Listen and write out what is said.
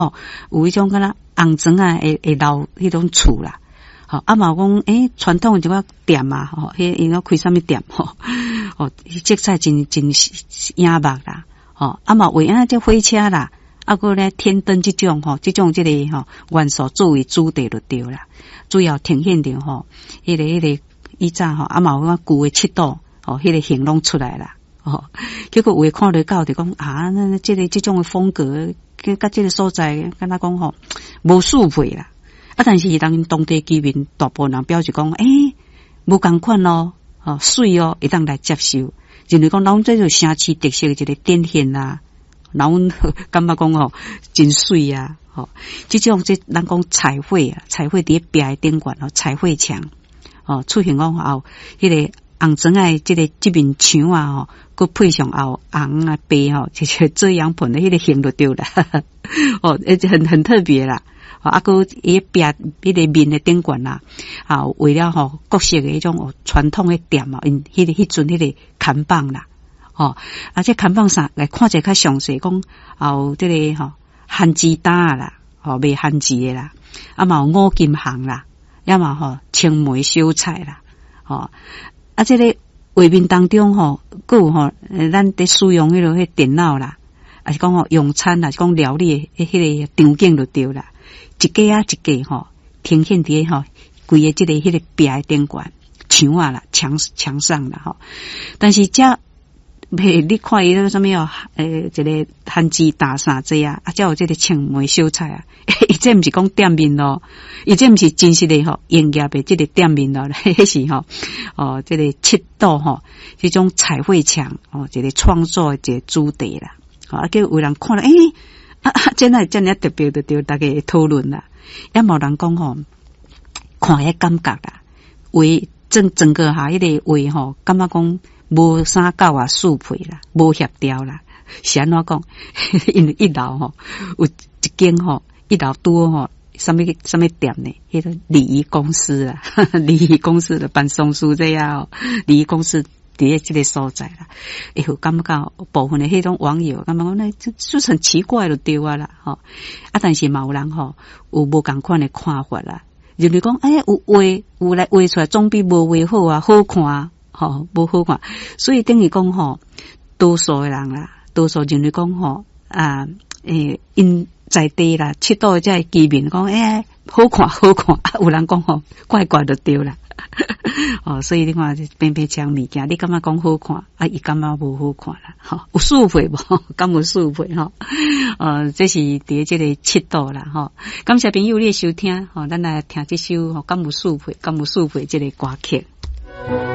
有迄种敢若红砖啊会留迄种厝啦。啊嘛讲传统一个店啊，迄因开啥物店色彩真雅目啦，啊嘛为这火车啦，啊个咧天灯这种这种这个元素作为主题就对啦，主要呈现着迄个以前啊嘛有旧的七道迄个形容出来啦，结果有诶看到到就讲那这种的风格跟这个所在，敢若讲无适配啦。但是人当地居民大部分人表示讲，无共款咯，水会当来接受。认为讲，咱这就城市特色的一个展现啦，咱感觉讲真水啊，这种咱讲彩绘啊，彩绘伫壁的顶管彩绘墙，出现讲迄个红砖的这面墙啊，佮配上红啊白就是遮阳棚的迄个形就对啦，很特别啦。个伊壁迄个面的顶管啦，为了各式的迄种传统的店因迄阵迄个看板啦，这看板上来看者较详细，讲这个番薯担啦，卖番薯的啦，啊嘛有五金行啦，要嘛青梅小菜啦，这个画面当中佫有咱伫使用迄个电脑啦，还是讲用餐啦，是讲料理的迄个场景就对啦。一家啊一家呈现伫规个迄个壁的顶管墙啊啦墙上啦但是这你看伊那个什么一个番薯大啥这啊，才有这个青梅小菜啊，伊这毋是讲店面咯，伊这毋是真实的营业的这个店面咯，迄是这个七道这种彩绘墙这个创作的一个主题啦，叫有人看了真的真的特别的对大家讨论啦，也冇人讲看迄感觉啦，为整个迄个话感觉讲无啥够啊适配啦，无协调啦，是安怎讲？因为一楼有一间一楼多什么店呢？迄个礼仪公司啦，礼仪公司的办公室这样礼仪公司。伫这个所在啦，有感觉部分的迄种网友感觉讲那就是很奇怪就对啊啦，但是嘛有人有无共款的看法啦，认为讲有来画出来总比无画好啊，好看啊，无好看，所以等于讲多数的人啦，多数认为讲因在地啦，七岛的这居民讲好看，有人讲怪怪就对啦。所以你看边讲物件，你感觉讲好看伊感觉无好看啦，有适配无？敢有适配这是伫这个七道啦感谢朋友你的收听咱来听这首敢有适配这个歌曲。